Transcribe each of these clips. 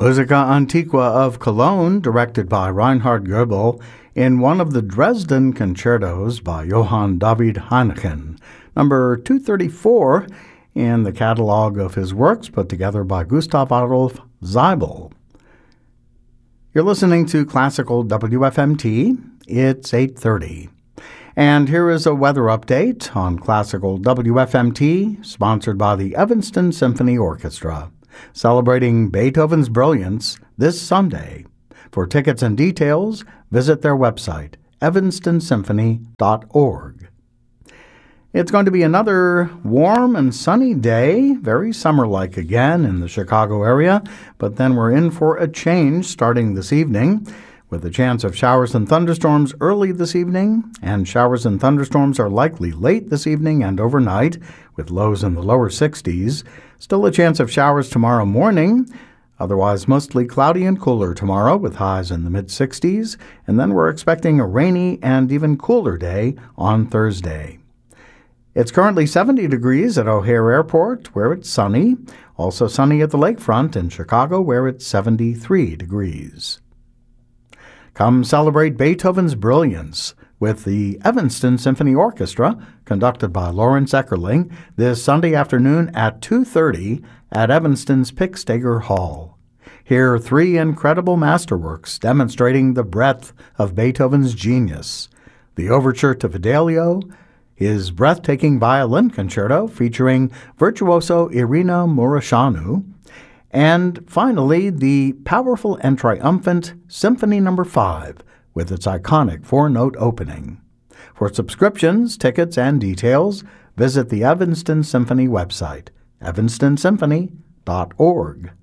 Musica Antiqua of Cologne, directed by Reinhard Goebel, in one of the Dresden concertos by Johann David Heineken, number 234 in the catalog of his works put together by Gustav Adolf Zeibel. You're listening to Classical WFMT. It's 8:30. And here is a weather update on Classical WFMT, sponsored by the Evanston Symphony Orchestra, celebrating Beethoven's brilliance this Sunday. For tickets and details, visit their website, evanstonsymphony.org. It's going to be another warm and sunny day, very summer-like again in the Chicago area, but then we're in for a change starting this evening, with a chance of showers and thunderstorms early this evening, and showers and thunderstorms are likely late this evening and overnight, with lows in the lower 60s. Still a chance of showers tomorrow morning, otherwise mostly cloudy and cooler tomorrow with highs in the mid-60s, and then we're expecting a rainy and even cooler day on Thursday. It's currently 70 degrees at O'Hare Airport, where it's sunny. Also sunny at the lakefront in Chicago, where it's 73 degrees. Come celebrate Beethoven's brilliance with the Evanston Symphony Orchestra, conducted by Lawrence Eckerling, this Sunday afternoon at 2:30 at Evanston's Pickstager Hall. Hear three incredible masterworks demonstrating the breadth of Beethoven's genius: the Overture to Fidelio, his breathtaking violin concerto featuring virtuoso Irina Mureșanu, and finally the powerful and triumphant Symphony No. 5 with its iconic four-note opening. For subscriptions, tickets, and details, visit the Evanston Symphony website, evanstonsymphony.org.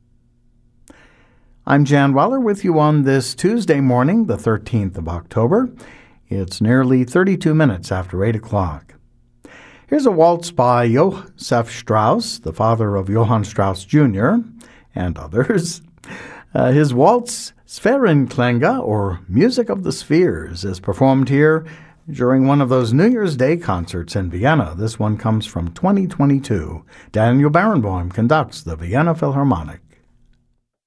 I'm Jan Weller with you on this Tuesday morning, the 13th of October. It's nearly 32 minutes after 8 o'clock. Here's a waltz by Joseph Strauss, the father of Johann Strauss Jr., and others. His waltz, Sphärenklänge, or Music of the Spheres, is performed here during one of those New Year's Day concerts in Vienna. This one comes from 2022. Daniel Barenboim conducts the Vienna Philharmonic.